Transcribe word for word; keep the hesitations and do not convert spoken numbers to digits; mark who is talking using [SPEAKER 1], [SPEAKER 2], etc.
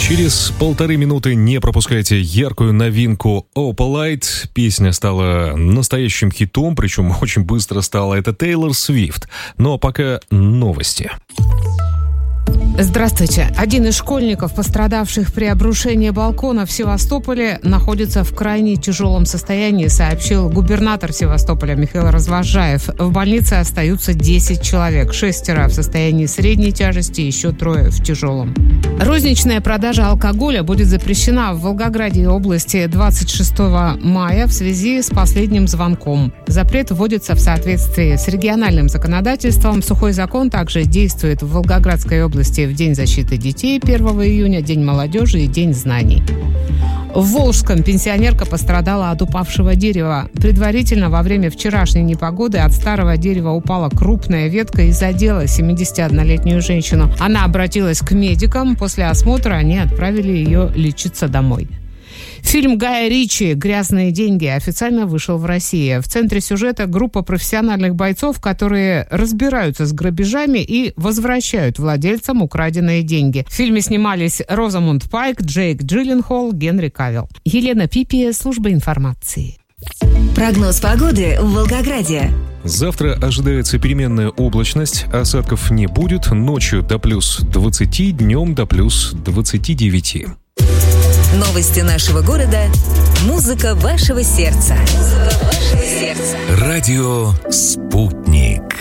[SPEAKER 1] Через полторы минуты не пропускайте яркую новинку Opalite. Песня стала настоящим хитом, причем очень быстро стала. Это Тейлор Свифт. Но пока новости.
[SPEAKER 2] Здравствуйте. Один из школьников, пострадавших при обрушении балкона в Севастополе, находится в крайне тяжелом состоянии, сообщил губернатор Севастополя Михаил Развозжаев. В больнице остаются десять человек. Шестеро в состоянии средней тяжести, еще трое в тяжелом. Розничная продажа алкоголя будет запрещена в Волгограде и области двадцать шестого мая в связи с последним звонком. Запрет вводится в соответствии с региональным законодательством. Сухой закон также действует в Волгоградской области в День защиты детей первого июня, День молодежи и День знаний. В Волжском пенсионерка пострадала от упавшего дерева. Предварительно во время вчерашней непогоды от старого дерева упала крупная ветка и задела семидесятиоднолетнюю женщину. Она обратилась к медикам. После осмотра они отправили ее лечиться домой. Фильм Гая Ричи «Грязные деньги» официально вышел в России. В центре сюжета группа профессиональных бойцов, которые разбираются с грабежами и возвращают владельцам украденные деньги. В фильме снимались Розамунд Пайк, Джейк Джилленхол, Генри Кавилл. Елена Пипи, служба информации.
[SPEAKER 3] Прогноз погоды в Волгограде.
[SPEAKER 1] Завтра ожидается переменная облачность, осадков не будет, ночью до плюс двадцати, днем до плюс двадцати девяти.
[SPEAKER 3] Новости нашего города. Музыка вашего сердца. Музыка вашего сердца.
[SPEAKER 4] Радио «Спутник».